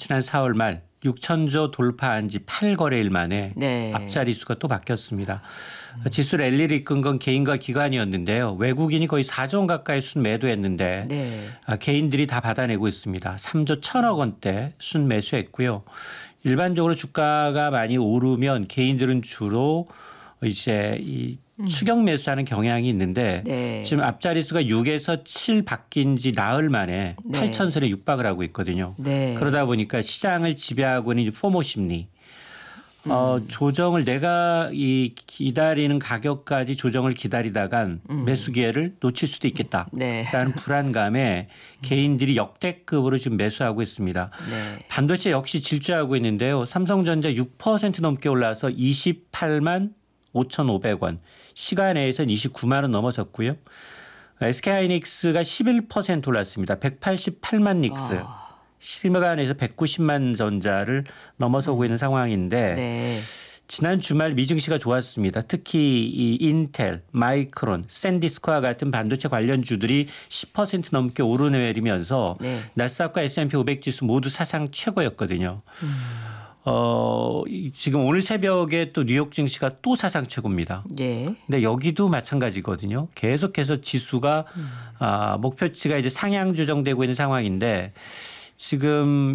지난 4월 말 6천조 돌파한 지 8거래일 만에 네. 앞자리수가 또 바뀌었습니다. 지수 랠리를 이끈 건 개인과 기관이었는데요. 외국인이 거의 4조 원 가까이 순매도했는데 네. 개인들이 다 받아내고 있습니다. 3조 1천억 원대 순매수했고요. 일반적으로 주가가 많이 오르면 개인들은 주로 이제 이 추격 매수하는 경향이 있는데 네. 지금 앞자리수가 6에서 7 바뀐 지 나흘 만에 네. 8,000선에 육박을 하고 있거든요. 네. 그러다 보니까 시장을 지배하고 있는 포모 심리. 조정을 내가 이 기다리는 가격까지 조정을 기다리다간 매수 기회를 놓칠 수도 있겠다라는 네. 불안감에 개인들이 역대급으로 지금 매수하고 있습니다. 네. 반도체 역시 질주하고 있는데요. 삼성전자 6% 넘게 올라서 28만 5,500원. 시간에서는 29만 원 넘어섰고요. SK하이닉스가 11% 올랐습니다. 188만 닉스. 시간에서 190만 전자를 넘어서고 있는 상황인데 네. 지난 주말 미증시가 좋았습니다. 특히 이 인텔, 마이크론, 샌디스크와 같은 반도체 관련주들이 10% 넘게 오르내리면서 네. 나스닥과 S&P 500 지수 모두 사상 최고였거든요. 지금 오늘 새벽에 또 뉴욕 증시가 또 사상 최고입니다. 예. 근데 여기도 마찬가지거든요. 계속해서 지수가 목표치가 이제 상향 조정되고 있는 상황인데 지금